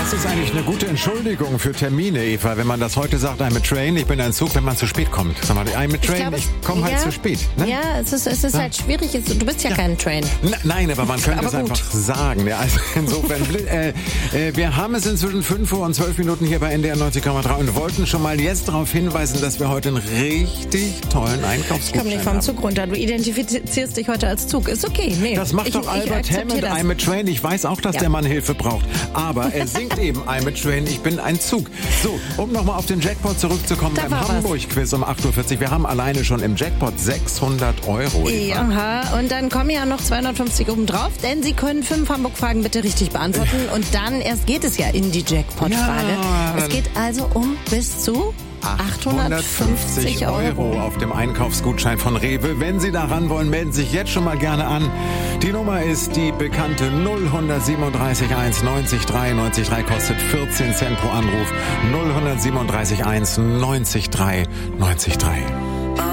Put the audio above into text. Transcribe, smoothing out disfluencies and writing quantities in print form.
Ist es eigentlich eine gute Entschuldigung für Termine, Eva, wenn man das heute sagt, I'm a train, ich bin ein Zug, wenn man zu spät kommt? Sag mal, I'm a train, ich komme halt zu spät. Ne? Ja, es ist halt schwierig. Du bist ja kein Train. Nein, aber man könnte es einfach sagen. Ja, also insofern, wir haben es inzwischen 5 Uhr und 12 Minuten hier bei NDR 90,3 und wollten schon mal jetzt darauf hinweisen, dass wir heute einen richtig tollen Einkaufsgutschein Ich komme nicht vom Zug runter. Du identifizierst dich heute als Zug. Ist okay. Nee, das macht doch Albert Hammond, I'm a train. Ich weiß auch, dass der Mann Hilfe braucht. Aber er singt eben I'm a train, ich bin ein Zug. So, um nochmal auf den Jackpot zurückzukommen beim Hamburg-Quiz um 8.40 Uhr. Wir haben alleine schon im Jackpot 600 Euro. Ja, und dann kommen ja noch 250 oben drauf, denn Sie können 5 Hamburg-Fragen bitte richtig beantworten. Und dann erst geht es ja in die Jackpot-Frage. Es geht also um bis zu 850 Euro auf dem Einkaufsgutschein von Rewe. Wenn Sie daran wollen, melden Sie sich jetzt schon mal gerne an. Die Nummer ist die bekannte 0137 1 90 3 90 3, kostet 14 Cent pro Anruf. 0137 1 90 3 90 3.